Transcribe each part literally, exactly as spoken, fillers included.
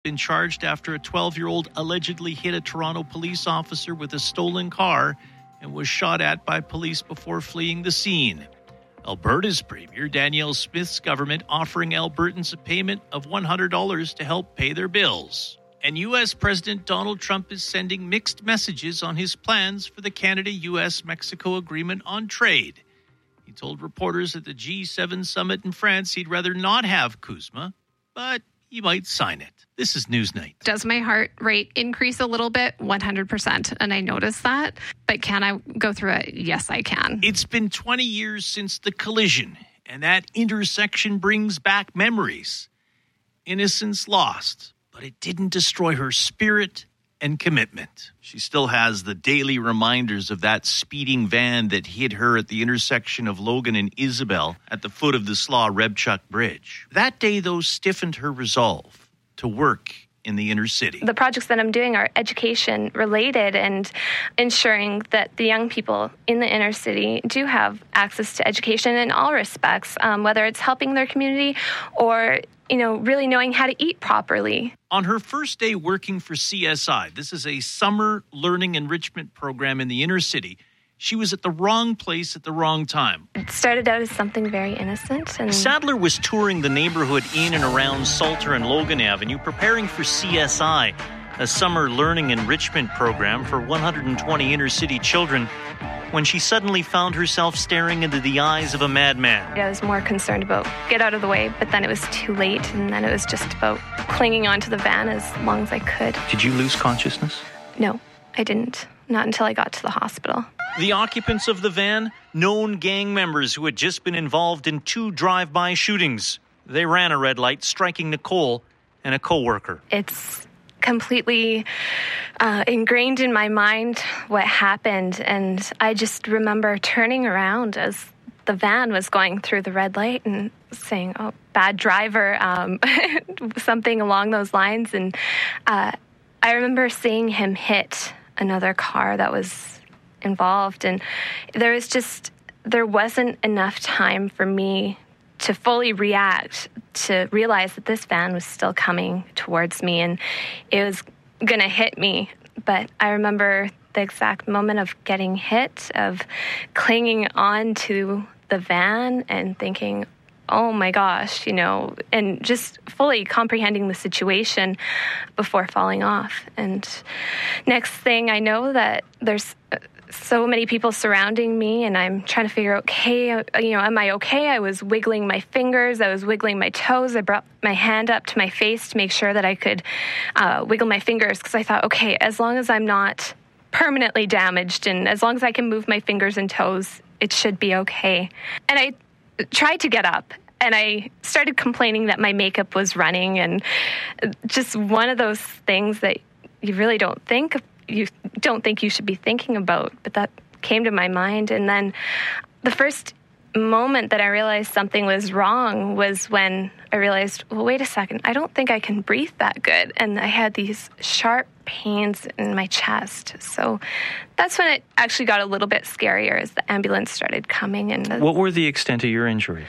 Been charged after a twelve-year-old allegedly hit a Toronto police officer with a stolen car and was shot at by police before fleeing the scene. Alberta's Premier Danielle Smith's government offering Albertans a payment of one hundred dollars to help pay their bills. And U S President Donald Trump is sending mixed messages on his plans for the Canada-U S Mexico Agreement on Trade. He told reporters at the G seven summit in France he'd rather not have CUSMA, but he might sign it. This is Newsnight. Does my heart rate increase a little bit? one hundred percent. And I noticed that. But can I go through it? Yes, I can. It's been twenty years since the collision, and that intersection brings back memories. Innocence lost, but it didn't destroy her spirit and commitment. She still has the daily reminders of that speeding van that hit her at the intersection of Logan and Isabel at the foot of the Slaw-Rebchuk Bridge. That day, though, stiffened her resolve to work in the inner city. The projects that I'm doing are education related and ensuring that the young people in the inner city do have access to education in all respects, um, whether it's helping their community or, you know, really knowing how to eat properly. On her first day working for C S I, this is a summer learning enrichment program in the inner city, she was at the wrong place at the wrong time. It started out as something very innocent. And Sadler was touring the neighborhood in and around Salter and Logan Avenue, preparing for C S I, a summer learning enrichment program for one hundred twenty inner-city children, when she suddenly found herself staring into the eyes of a madman. I was more concerned about get out of the way, but then it was too late, and then it was just about clinging onto the van as long as I could. Did you lose consciousness? No, I didn't. Not until I got to the hospital. The occupants of the van, known gang members who had just been involved in two drive-by shootings. They ran a red light, striking Nicole and a co-worker. It's completely uh, ingrained in my mind what happened, and I just remember turning around as the van was going through the red light and saying, oh, bad driver, um, something along those lines. And uh, I remember seeing him hit another car that was involved, and there was just there wasn't enough time for me to fully react, to realize that this van was still coming towards me and it was gonna hit me. But I remember the exact moment of getting hit, of clinging on to the van and thinking, oh my gosh, you know, and just fully comprehending the situation before falling off. And next thing I know that there's so many people surrounding me, and I'm trying to figure out, okay, you know, am I okay? I was wiggling my fingers, I was wiggling my toes, I brought my hand up to my face to make sure that I could uh, wiggle my fingers, because I thought, okay, as long as I'm not permanently damaged and as long as I can move my fingers and toes, it should be okay. And I tried to get up, and I started complaining that my makeup was running, and just one of those things that you really don't think of. You don't think you should be thinking about, but that came to my mind. And then the first moment that I realized something was wrong was when I realized, well, wait a second, I don't think I can breathe that good. And I had these sharp pains in my chest. So that's when it actually got a little bit scarier as the ambulance started coming. And the, what were the extent of your injury?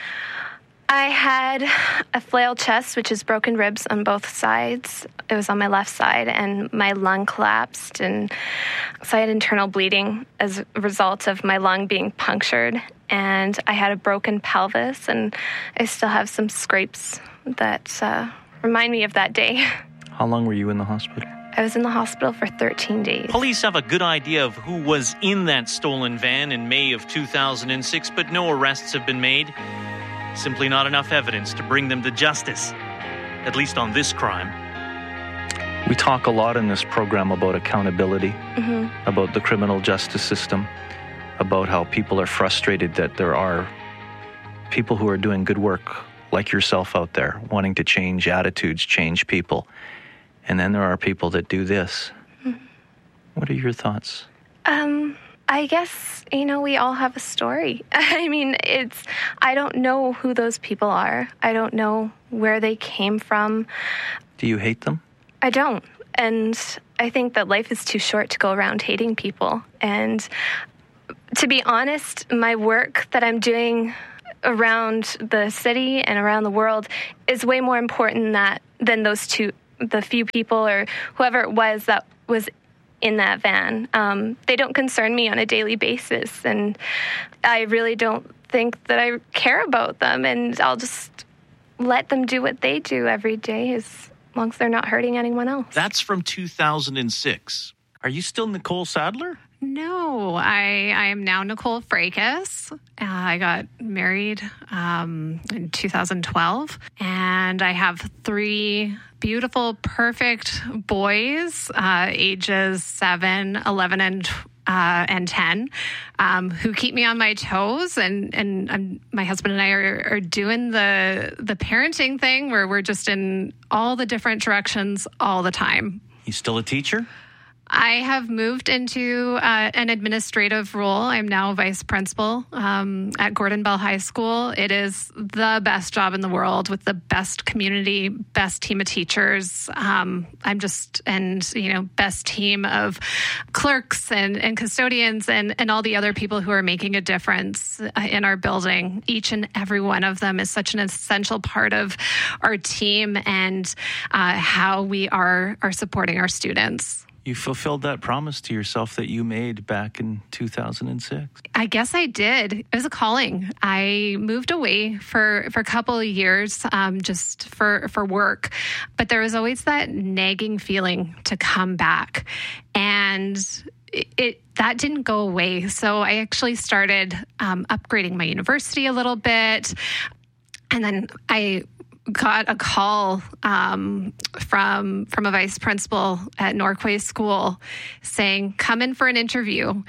I had a flail chest, which is broken ribs on both sides. It was on my left side, and my lung collapsed, and so I had internal bleeding as a result of my lung being punctured, and I had a broken pelvis, and I still have some scrapes that uh, remind me of that day. How long were you in the hospital? I was in the hospital for thirteen days. Police have a good idea of who was in that stolen van in May of two thousand six, but no arrests have been made. Simply not enough evidence to bring them to justice, at least on this crime. We talk a lot in this program about accountability, mm-hmm. about the criminal justice system, about how people are frustrated that there are people who are doing good work like yourself out there, wanting to change attitudes, change people. And then there are people that do this. Mm-hmm. What are your thoughts? Um... I guess, you know, we all have a story. I mean, it's, I don't know who those people are. I don't know where they came from. Do you hate them? I don't. And I think that life is too short to go around hating people. And to be honest, my work that I'm doing around the city and around the world is way more important than that, than those two the few people or whoever it was that was in that van. Um, they don't concern me on a daily basis, and I really don't think that I care about them, and I'll just let them do what they do every day as long as they're not hurting anyone else. That's from two thousand six. Are you still Nicole Sadler? No, I, I am now Nicole Fracas. Uh, I got married um, in two thousand twelve, and I have three beautiful, perfect boys, uh, ages seven, eleven, and Uh, and ten, um, who keep me on my toes, and and um, my husband and I are, are doing the the parenting thing where we're just in all the different directions all the time. You still a teacher? I have moved into uh, an administrative role. I'm now vice principal um, at Gordon Bell High School. It is the best job in the world with the best community, best team of teachers. Um, I'm just, and, you know, best team of clerks and, and custodians and, and all the other people who are making a difference in our building. Each and every one of them is such an essential part of our team and uh, how we are, are supporting our students. You fulfilled that promise to yourself that you made back in two thousand six. I guess I did. It was a calling. I moved away for, for a couple of years um, just for, for work, but there was always that nagging feeling to come back. And it, it that didn't go away. So I actually started um, upgrading my university a little bit. And then I got a call um, from from a vice principal at Norquay School saying, come in for an interview.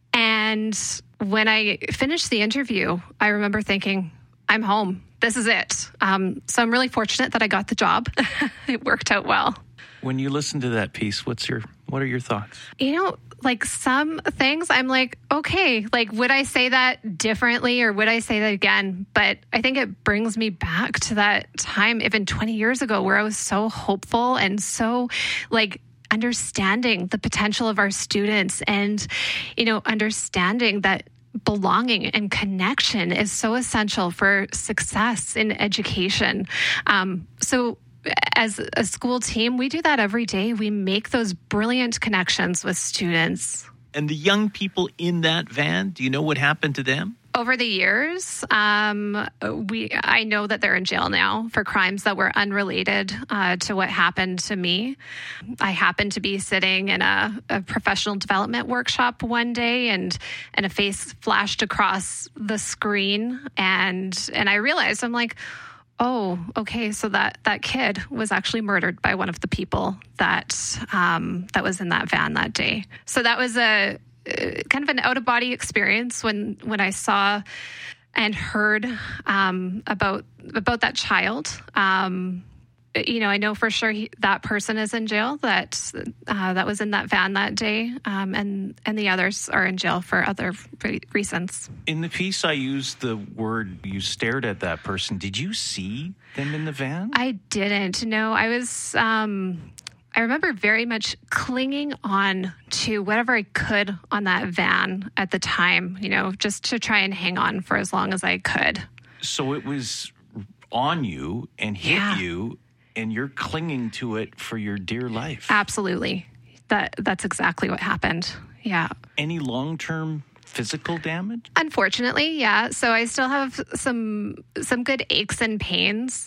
And when I finished the interview, I remember thinking, I'm home. This is it. Um, so I'm really fortunate that I got the job. It worked out well. When you listen to that piece, what's your what are your thoughts? You know, like some things I'm like, okay, like would I say that differently or would I say that again? But I think it brings me back to that time, even twenty years ago, where I was so hopeful and so like understanding the potential of our students and, you know, understanding that belonging and connection is so essential for success in education. Um, so as a school team, we do that every day. We make those brilliant connections with students. And the young people in that van, do you know what happened to them? Over the years, um, we I know that they're in jail now for crimes that were unrelated uh, to what happened to me. I happened to be sitting in a, a professional development workshop one day, and and a face flashed across the screen, and and I realized, I'm like, oh, okay, so that, that kid was actually murdered by one of the people that um, that was in that van that day. So that was a uh, kind of an out-of-body experience when when I saw and heard um, about about that child. Um, you know, I know for sure he, that person is in jail that uh, that was in that van that day, um, and and the others are in jail for other re- reasons. In the piece, I used the word, you stared at that person. Did you see them in the van? I didn't. No, I was. Um, I remember very much clinging on to whatever I could on that van at the time. You know, just to try and hang on for as long as I could. So it was on you and hit Yeah. you. And you're clinging to it for your dear life. Absolutely. That that's exactly what happened. Yeah. Any long-term physical damage? Unfortunately, yeah. So I still have some some good aches and pains.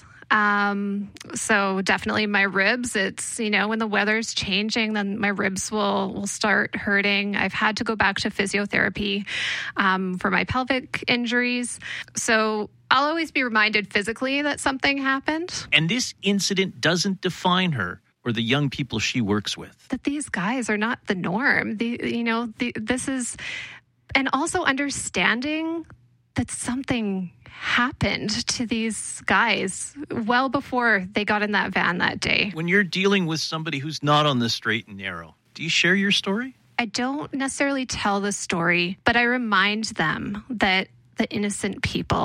Um, so definitely my ribs, it's, you know, when the weather's changing, then my ribs will, will start hurting. I've had to go back to physiotherapy, um, for my pelvic injuries. So I'll always be reminded physically that something happened. And this incident doesn't define her or the young people she works with. That these guys are not the norm. The, you know, the, this is, and also understanding that something happened to these guys well before they got in that van that day. When you're dealing with somebody who's not on the straight and narrow, do you share your story? I don't necessarily tell the story, but I remind them that the innocent people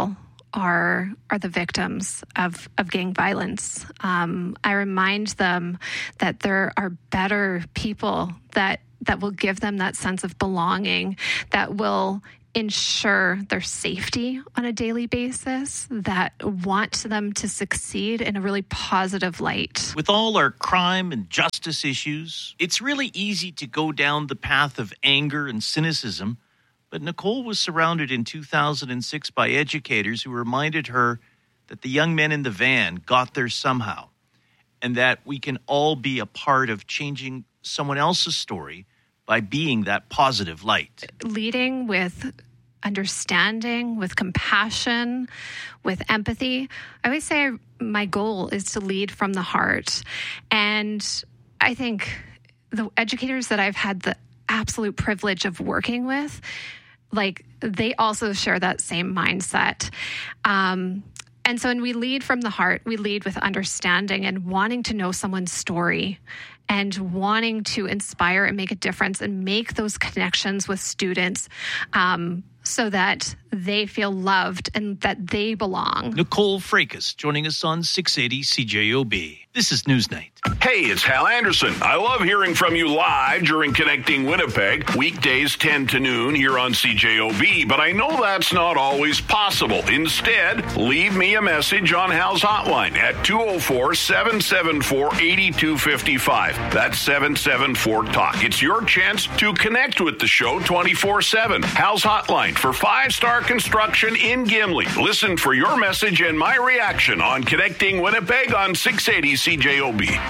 are are the victims of, of gang violence. Um, I remind them that there are better people that that will give them that sense of belonging, that will ensure their safety on a daily basis, that want them to succeed in a really positive light. With all our crime and justice issues, it's really easy to go down the path of anger and cynicism. But Nicole was surrounded in two thousand six by educators who reminded her that the young men in the van got there somehow, and that we can all be a part of changing someone else's story by being that positive light. Leading with understanding, with compassion, with empathy. I always say my goal is to lead from the heart. And I think the educators that I've had the absolute privilege of working with, like, they also share that same mindset. Um, and so when we lead from the heart, we lead with understanding and wanting to know someone's story and wanting to inspire and make a difference and make those connections with students um, so that they feel loved and that they belong. Nicole Fracas joining us on six eighty C J O B. This is Newsnight. Hey, it's Hal Anderson. I love hearing from you live during Connecting Winnipeg, weekdays ten to noon here on C J O B, but I know that's not always possible. Instead, leave me a message on Hal's hotline at two oh four, seven seven four, eight two five five. That's seven seven four, talk. It's your chance to connect with the show twenty-four seven. Hal's hotline for five-star construction in Gimli. Listen for your message and my reaction on Connecting Winnipeg on six eighty C J O B.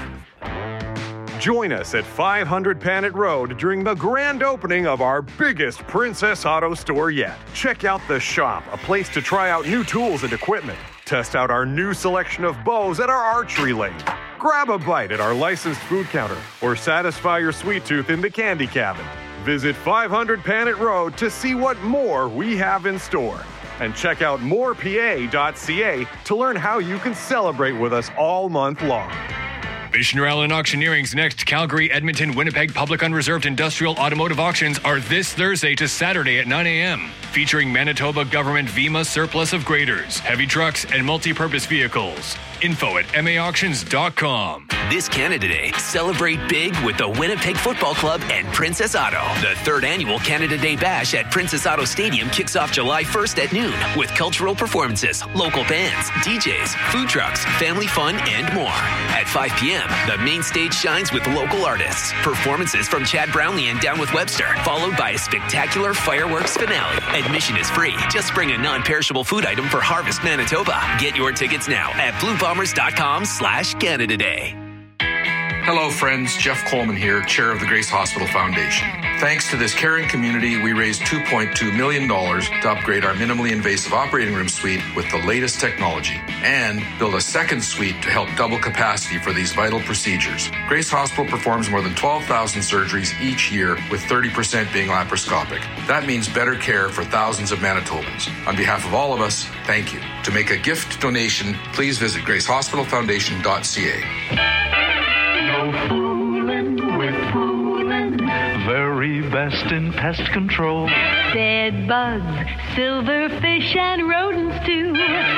Join us at five hundred Panet Road during the grand opening of our biggest Princess Auto store yet. Check out the shop, a place to try out new tools and equipment. Test out our new selection of bows at our archery lane. Grab a bite at our licensed food counter or satisfy your sweet tooth in the candy cabin. Visit five hundred Panet Road to see what more we have in store. And check out more p a dot c a to learn how you can celebrate with us all month long. Missioner Allen Auctioneering's next Calgary, Edmonton, Winnipeg Public Unreserved Industrial Automotive Auctions are this Thursday to Saturday at nine a.m. featuring Manitoba Government V M A surplus of graders, heavy trucks, and multi-purpose vehicles. Info at m a auctions dot com. This Canada Day, celebrate big with the Winnipeg Football Club and Princess Auto. The third annual Canada Day Bash at Princess Auto Stadium kicks off July first at noon with cultural performances, local bands, D Js, food trucks, family fun, and more. At five p.m., the main stage shines with local artists. Performances from Chad Brownlee and Down with Webster, followed by a spectacular fireworks finale. Admission is free. Just bring a non-perishable food item for Harvest Manitoba. Get your tickets now at blue bombers dot com slash Canada Day. Hello, friends. Jeff Coleman here, chair of the Grace Hospital Foundation. Thanks to this caring community, we raised two point two million dollars to upgrade our minimally invasive operating room suite with the latest technology and build a second suite to help double capacity for these vital procedures. Grace Hospital performs more than twelve thousand surgeries each year, with thirty percent being laparoscopic. That means better care for thousands of Manitobans. On behalf of all of us, thank you. To make a gift donation, please visit grace hospital foundation dot c a. No fooling with fooling, very best in pest control. Bed bugs, silverfish, and rodents too.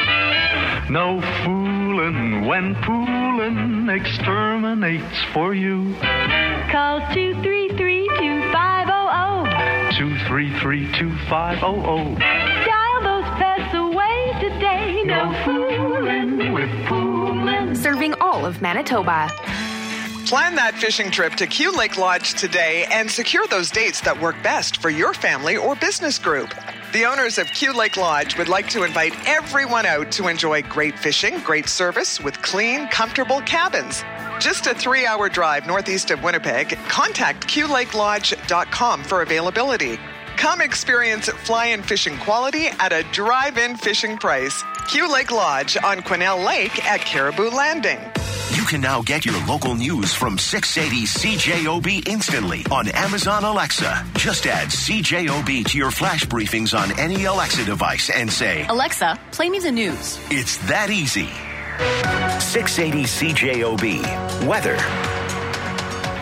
No fooling when pooling exterminates for you. Call two three three, two five zero zero. two three three, two five zero zero. Dial those pests away today. No fooling with pooling. Serving all of Manitoba. Plan that fishing trip to Q Lake Lodge today and secure those dates that work best for your family or business group. The owners of Q Lake Lodge would like to invite everyone out to enjoy great fishing, great service with clean, comfortable cabins. Just a three-hour drive northeast of Winnipeg. Contact q lake lodge dot com for availability. Come experience fly-in fishing quality at a drive-in fishing price. Q Lake Lodge on Quesnel Lake at Caribou Landing. You can now get your local news from six eighty C J O B instantly on Amazon Alexa. Just add C J O B to your flash briefings on any Alexa device and say, Alexa, play me the news. It's that easy. six eighty C J O B. Weather.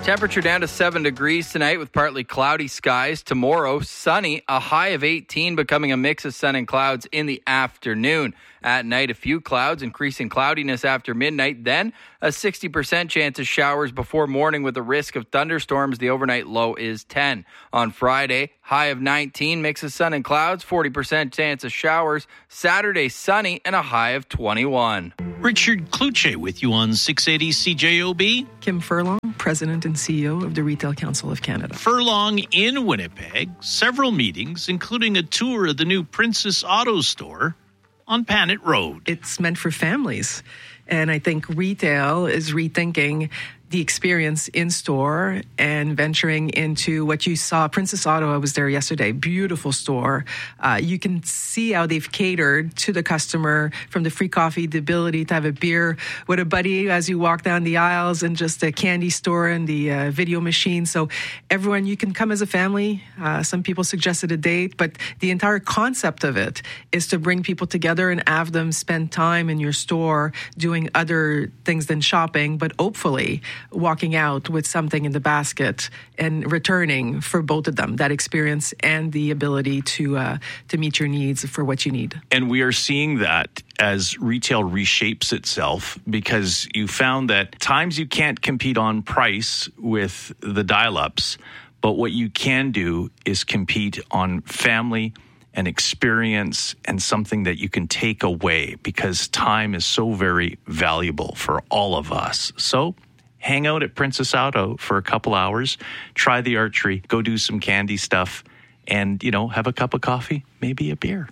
Temperature down to seven degrees tonight with partly cloudy skies. Tomorrow, sunny, a high of eighteen, becoming a mix of sun and clouds in the afternoon. At night, a few clouds, increasing cloudiness after midnight. Then a sixty percent chance of showers before morning with a risk of thunderstorms. The overnight low is ten. On Friday, high of nineteen, mix of sun and clouds, forty percent chance of showers. Saturday, sunny and a high of twenty-one. Richard Kluche with you on six eighty C J O B. Kim Furlong, President and C E O of the Retail Council of Canada. Furlong in Winnipeg, several meetings, including a tour of the new Princess Auto Store on Panet Road. It's meant for families. And I think retail is rethinking the experience in store and venturing into what you saw. Princess Auto, I was there yesterday, beautiful store. Uh, you can see how they've catered to the customer, from the free coffee, the ability to have a beer with a buddy as you walk down the aisles, and just a candy store and the uh, video machine. So everyone, you can come as a family. Uh, some people suggested a date, but the entire concept of it is to bring people together and have them spend time in your store doing other things than shopping, but hopefully walking out with something in the basket and returning for both of them, that experience and the ability to uh, to meet your needs for what you need. And we are seeing that as retail reshapes itself, because you found that times you can't compete on price with the dial-ups, but what you can do is compete on family and experience and something that you can take away, because time is so very valuable for all of us. So hang out at Princess Auto for a couple hours, try the archery, go do some candy stuff, and, you know, have a cup of coffee, maybe a beer.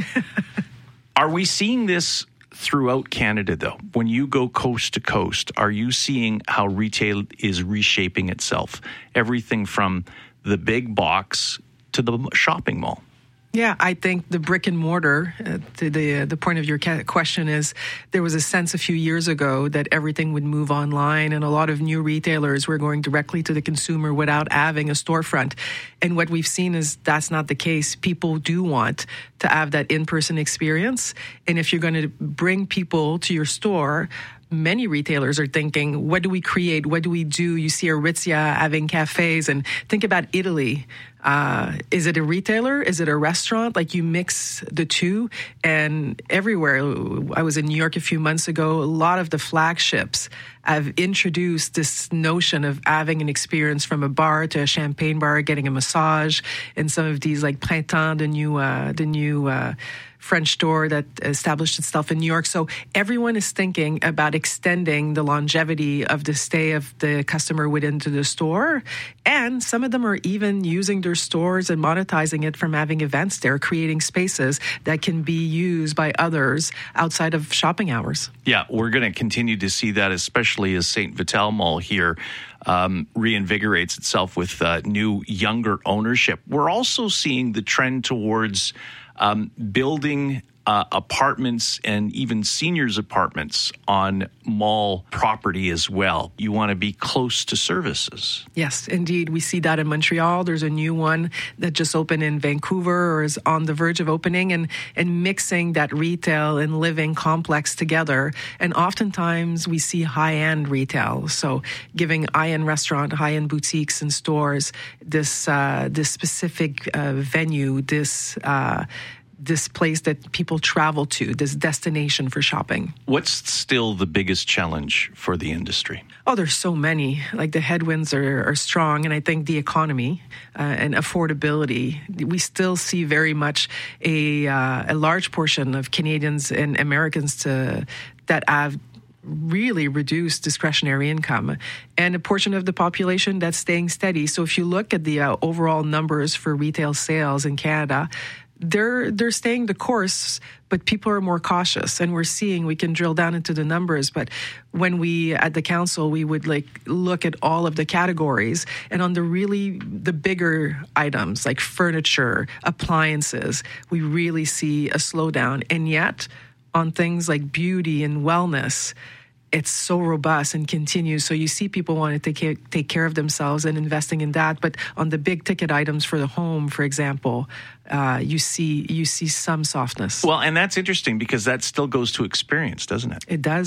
Are we seeing this throughout Canada, though? When you go coast to coast, are you seeing how retail is reshaping itself? Everything from the big box to the shopping mall. Yeah, I think the brick and mortar, uh, to the uh, the point of your question is, there was a sense a few years ago that everything would move online, and a lot of new retailers were going directly to the consumer without having a storefront. And what we've seen is that's not the case. People do want to have that in-person experience. And if you're going to bring people to your store, many retailers are thinking, what do we create? What do we do? You see Aritzia having cafes, and think about Italy. Uh, is it a retailer? Is it a restaurant? Like, you mix the two, and everywhere. I was in New York a few months ago. A lot of the flagships have introduced this notion of having an experience from a bar to a champagne bar, getting a massage, and some of these, like Printemps, the new, uh, the new, uh, French store that established itself in New York. So everyone is thinking about extending the longevity of the stay of the customer within the store. And some of them are even using their stores and monetizing it from having events there, creating spaces that can be used by others outside of shopping hours. Yeah, we're going to continue to see that, especially as Saint Vital Mall here um, reinvigorates itself with uh, new, younger ownership. We're also seeing the trend towards Um, building uh, apartments and even seniors apartments on mall property as well. You want to be close to services. Yes, indeed. We see that in Montreal. There's a new one that just opened in Vancouver, or is on the verge of opening, and, and mixing that retail and living complex together. And oftentimes we see high-end retail. So giving high-end restaurant, high-end boutiques and stores this, uh, this specific uh, venue, this uh this place that people travel to, this destination for shopping. What's still the biggest challenge for the industry? Oh, there's so many. Like, the headwinds are, are strong, and I think the economy uh, and affordability, we still see very much a uh, a large portion of Canadians and Americans to that have really reduced discretionary income, and a portion of the population that's staying steady. So if you look at the uh, overall numbers for retail sales in Canada, they're they're staying the course, but people are more cautious. And we're seeing, we can drill down into the numbers, but when we, at the council, we would like look at all of the categories, and on the really, the bigger items like furniture, appliances, we really see a slowdown. And yet, on things like beauty and wellness, it's so robust and continues. So you see people want to take care, take care of themselves and investing in that. But on the big ticket items for the home, for example, uh, you see you see some softness. Well, and that's interesting because that still goes to experience, doesn't it? It does.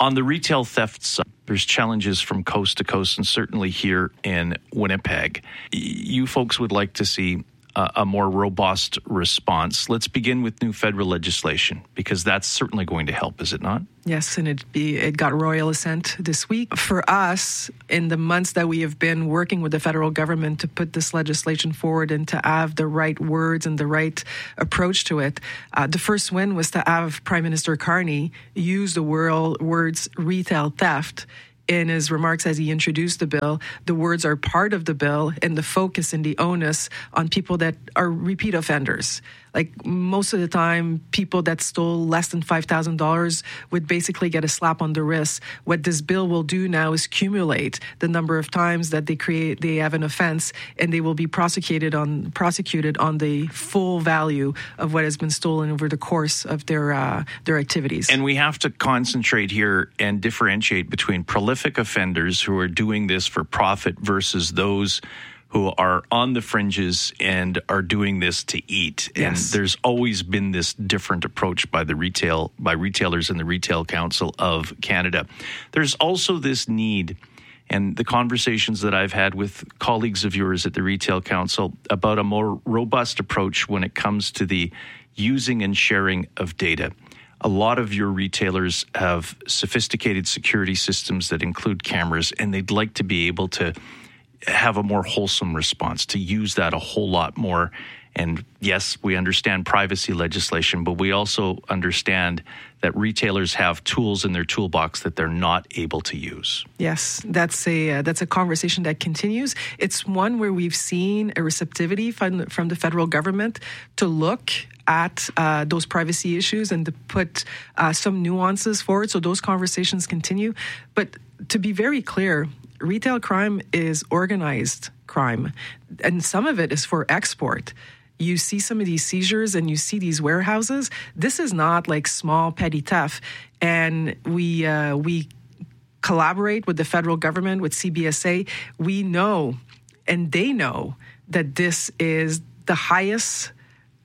On the retail theft side, there's challenges from coast to coast, and certainly here in Winnipeg. You folks would like to see a, a more robust response. Let's begin with new federal legislation, because that's certainly going to help, is it not? Yes, and it be it got royal assent this week. For us, in the months that we have been working with the federal government to put this legislation forward and to have the right words and the right approach to it, uh, the first win was to have Prime Minister Carney use the word, words retail theft in his remarks as he introduced the bill. The words are part of the bill, and the focus and the onus on people that are repeat offenders. Like most of the time, people that stole less than five thousand dollars would basically get a slap on the wrist. What this bill will do now is cumulate the number of times that they create, they have an offense, and they will be prosecuted on prosecuted on the full value of what has been stolen over the course of their uh, their activities. And we have to concentrate here and differentiate between prolific offenders who are doing this for profit versus those who are on the fringes and are doing this to eat. And Yes. there's always been this different approach by the retail, by retailers and the Retail Council of Canada. There's also this need, and the conversations that I've had with colleagues of yours at the Retail Council about a more robust approach when it comes to the using and sharing of data. A lot of your retailers have sophisticated security systems that include cameras, and they'd like to be able to have a more wholesome response, to use that a whole lot more. And yes, we understand privacy legislation, but we also understand that retailers have tools in their toolbox that they're not able to use. Yes, that's a uh, that's a conversation that continues. It's one where we've seen a receptivity from, from the federal government to look at uh, those privacy issues and to put uh, some nuances forward. So those conversations continue. But to be very clear, retail crime is organized crime, and some of it is for export. You see some of these seizures and you see these warehouses. This is not like small petty theft. And we uh, we collaborate with the federal government, with C B S A. We know, and they know, that this is the highest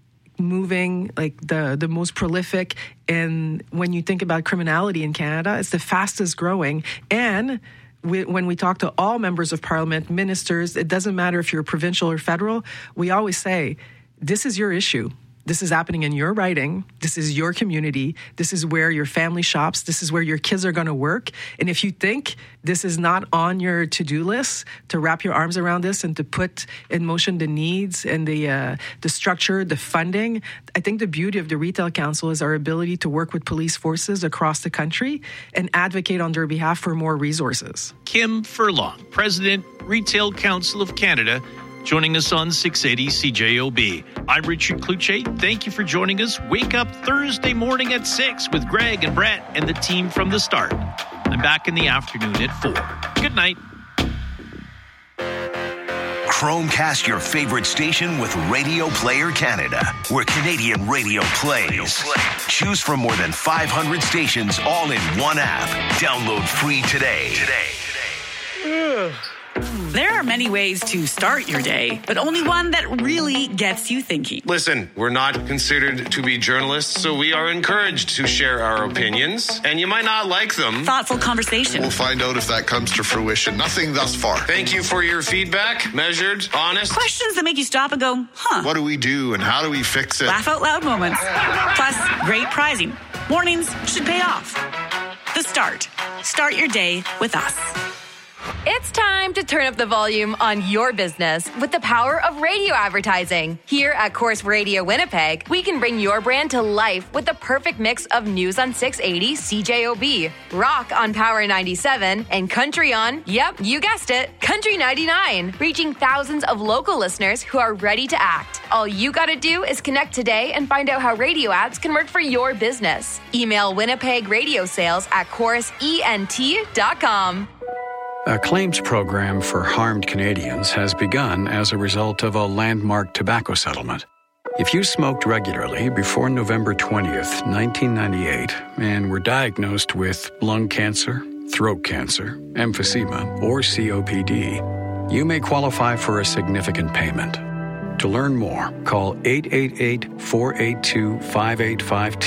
moving, like the, the most prolific. And when you think about criminality in Canada, it's the fastest growing. And We, when we talk to all members of parliament, ministers, it doesn't matter if you're provincial or federal, we always say, this is your issue. This is happening in your riding. This is your community. This is where your family shops. This is where your kids are going to work. And if you think this is not on your to-do list, to wrap your arms around this and to put in motion the needs and the uh, the structure, the funding, I think the beauty of the Retail Council is our ability to work with police forces across the country and advocate on their behalf for more resources. Kim Furlong, President, Retail Council of Canada, joining us on six eighty C J O B. I'm Richard Cloutier. Thank you for joining us. Wake up Thursday morning at six with Greg and Brett and the team from the start. I'm back in the afternoon at four. Good night. Chromecast your favorite station with Radio Player Canada, where Canadian radio plays. Choose from more than five hundred stations all in one app. Download free today. Today. Today. There are many ways to start your day, but only one that really gets you thinking. Listen, we're not considered to be journalists, so we are encouraged to share our opinions, and you might not like them. Thoughtful conversation. We'll find out if that comes to fruition. Nothing thus far. Thank you for your feedback. Measured, honest. Questions that make you stop and go, huh. What do we do and how do we fix it? Laugh out loud moments. Plus, great prizing. Mornings should pay off. The Start. Start your day with us. It's time to turn up the volume on your business with the power of radio advertising. Here at Corus Radio Winnipeg, we can bring your brand to life with the perfect mix of news on six eighty C J O B, rock on Power ninety-seven, and country on, yep, you guessed it, Country ninety-nine, reaching thousands of local listeners who are ready to act. All you gotta do is connect today and find out how radio ads can work for your business. Email Winnipeg Radio Sales at corus ent dot com. A claims program for harmed Canadians has begun as a result of a landmark tobacco settlement. If you smoked regularly before November twentieth, nineteen ninety-eight, and were diagnosed with lung cancer, throat cancer, emphysema, or C O P D, you may qualify for a significant payment. To learn more, call eight eight eight, four eight two, five eight five two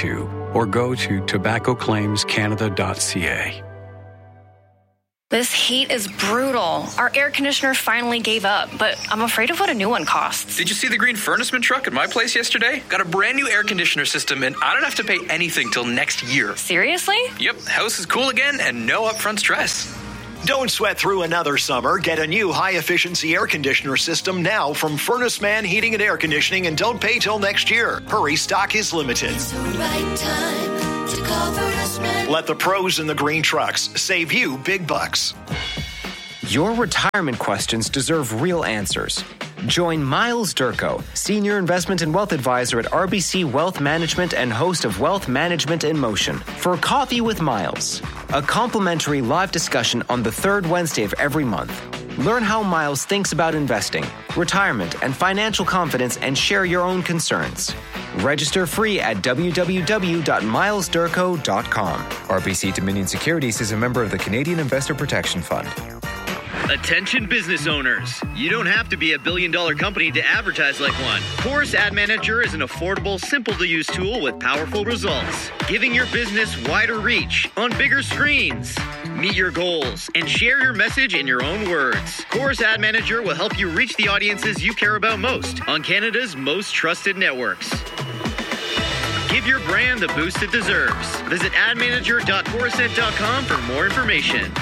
or go to tobacco claims canada dot c a. This heat is brutal. Our air conditioner finally gave up, but I'm afraid of what a new one costs. Did you see the green furnaceman truck at my place yesterday? Got a brand new air conditioner system, and I don't have to pay anything till next year. Seriously? Yep, house is cool again and no upfront stress. Don't sweat through another summer. Get a new high-efficiency air conditioner system now from Furnace Man Heating and Air Conditioning, and don't pay till next year. Hurry, stock is limited. It's the right time to call Furnace Man. Let the pros in the green trucks save you big bucks. Your retirement questions deserve real answers. Join Miles Durko, Senior Investment and Wealth Advisor at R B C Wealth Management and host of Wealth Management in Motion, for Coffee with Miles, a complimentary live discussion on the third Wednesday of every month. Learn how Miles thinks about investing, retirement, and financial confidence, and share your own concerns. Register free at w w w dot miles durko dot com. R B C Dominion Securities is a member of the Canadian Investor Protection Fund. Attention business owners. You don't have to be a billion dollar company to advertise like one. Chorus Ad Manager is an affordable, simple to use tool with powerful results, giving your business wider reach on bigger screens. Meet your goals and share your message in your own words. Chorus Ad Manager will help you reach the audiences you care about most on Canada's most trusted networks. Give your brand the boost it deserves. Visit ad manager dot chorused dot com for more information.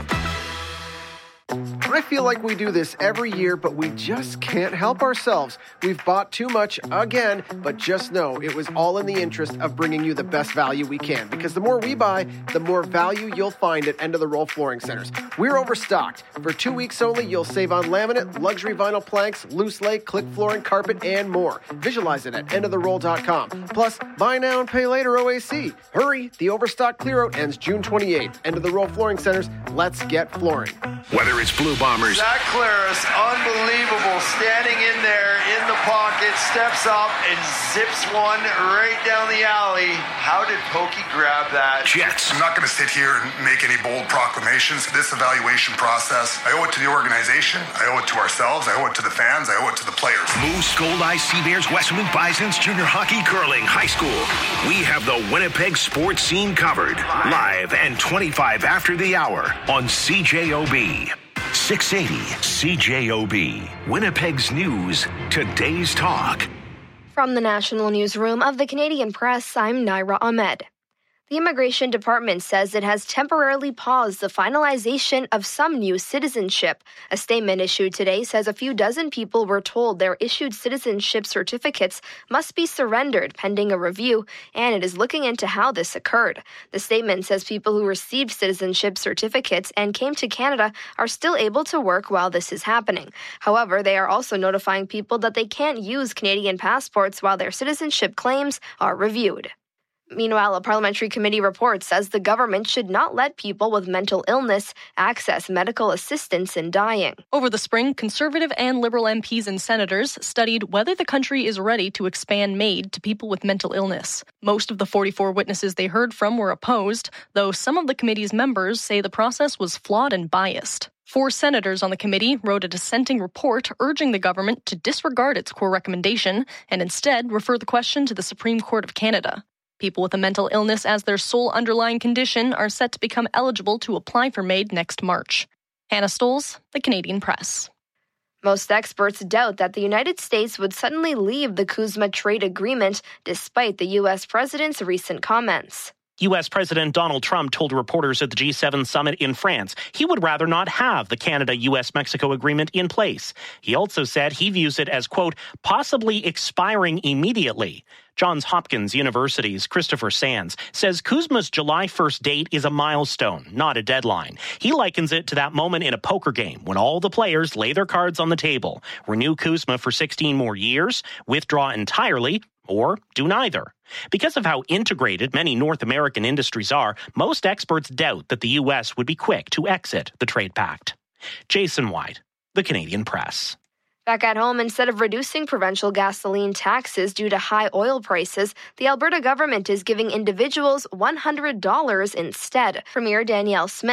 I feel like we do this every year, but we just can't help ourselves. We've bought too much again, but just know it was all in the interest of bringing you the best value we can, because the more we buy, the more value you'll find at End of the Roll Flooring Centers. We're overstocked. For two weeks only, you'll save on laminate, luxury vinyl planks, loose lay, click flooring, carpet, and more. Visualize it at end of the roll dot com. Plus, buy now and pay later O A C. Hurry, the overstock clearout ends June twenty-eighth. End of the Roll Flooring Centers, let's get flooring. Whether it's Blue Bombers, Zach Claris, unbelievable, standing in there in the pocket, steps up and zips one right down the alley. How did Pokey grab that? Jets. I'm not going to sit here and make any bold proclamations. This evaluation process, I owe it to the organization, I owe it to ourselves, I owe it to the fans, I owe it to the players. Moose, Gold Eyes, Sea Bears, Western Bisons, Junior Hockey, Curling, High School. We have the Winnipeg sports scene covered. Live and twenty-five after the hour on C J O B. six eighty C J O B. Winnipeg's News, today's talk. From the National Newsroom of the Canadian Press, I'm Naira Ahmed. The Immigration Department says it has temporarily paused the finalization of some new citizenship. A statement issued today says a few dozen people were told their issued citizenship certificates must be surrendered pending a review, and it is looking into how this occurred. The statement says people who received citizenship certificates and came to Canada are still able to work while this is happening. However, they are also notifying people that they can't use Canadian passports while their citizenship claims are reviewed. Meanwhile, a parliamentary committee report says the government should not let people with mental illness access medical assistance in dying. Over the spring, Conservative and Liberal M Ps and senators studied whether the country is ready to expand MAID to people with mental illness. Most of the forty-four witnesses they heard from were opposed, though some of the committee's members say the process was flawed and biased. Four senators on the committee wrote a dissenting report urging the government to disregard its core recommendation and instead refer the question to the Supreme Court of Canada. People with a mental illness as their sole underlying condition are set to become eligible to apply for MAID next March. Hannah Stoles, The Canadian Press. Most experts doubt that the United States would suddenly leave the CUSMA trade agreement despite the U S president's recent comments. U S President Donald Trump told reporters at the G seven summit in France he would rather not have the Canada-U S Mexico agreement in place. He also said he views it as, quote, possibly expiring immediately. Johns Hopkins University's Christopher Sands says CUSMA's July first date is a milestone, not a deadline. He likens it to that moment in a poker game when all the players lay their cards on the table, renew CUSMA for sixteen more years, withdraw entirely, or do neither. Because of how integrated many North American industries are, most experts doubt that the U S would be quick to exit the trade pact. Jason White, The Canadian Press. Back at home, instead of reducing provincial gasoline taxes due to high oil prices, the Alberta government is giving individuals one hundred dollars instead. Premier Danielle Smith.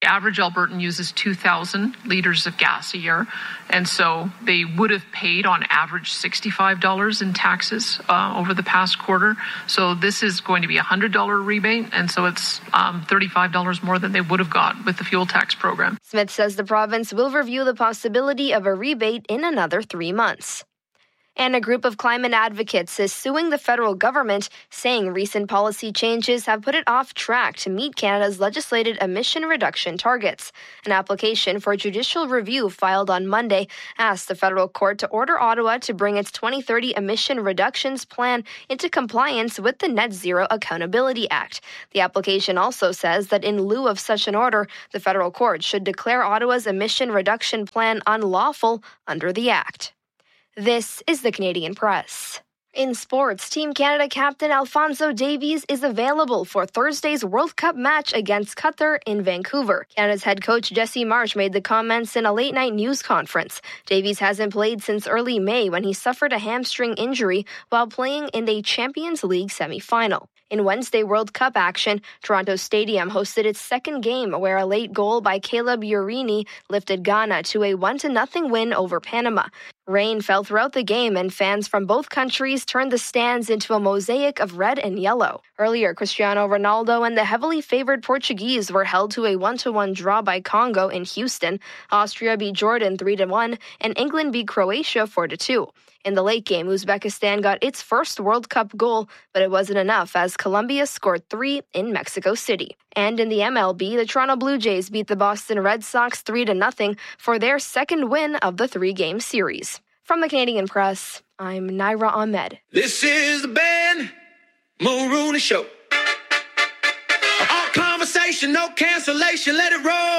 The average Albertan uses two thousand liters of gas a year, and so they would have paid on average sixty-five dollars in taxes uh, over the past quarter. So this is going to be a one hundred dollars rebate, and so it's um, thirty-five dollars more than they would have got with the fuel tax program. Smith says the province will review the possibility of a rebate in another three months. And a group of climate advocates is suing the federal government, saying recent policy changes have put it off track to meet Canada's legislated emission reduction targets. An application for judicial review filed on Monday asked the federal court to order Ottawa to bring its twenty thirty emission reductions plan into compliance with the Net Zero Accountability Act. The application also says that in lieu of such an order, the federal court should declare Ottawa's emission reduction plan unlawful under the Act. This is the Canadian Press. In sports, Team Canada captain Alphonso Davies is available for Thursday's World Cup match against Qatar in Vancouver. Canada's head coach Jesse Marsh made the comments in a late-night news conference. Davies hasn't played since early May when he suffered a hamstring injury while playing in the Champions League semifinal. In Wednesday World Cup action, Toronto Stadium hosted its second game where a late goal by Caleb Urini lifted Ghana to a one to nothing win over Panama. Rain fell throughout the game and fans from both countries turned the stands into a mosaic of red and yellow. Earlier, Cristiano Ronaldo and the heavily favored Portuguese were held to a one to one draw by Congo in Houston. Austria beat Jordan three to one and England beat Croatia four to two. In the late game, Uzbekistan got its first World Cup goal, but it wasn't enough as Colombia scored three in Mexico City. And in the M L B, the Toronto Blue Jays beat the Boston Red Sox three to nothing for their second win of the three-game series. From the Canadian Press, I'm Naira Ahmed. This is the Ben Mulrooney Show. All conversation, no cancellation, let it roll.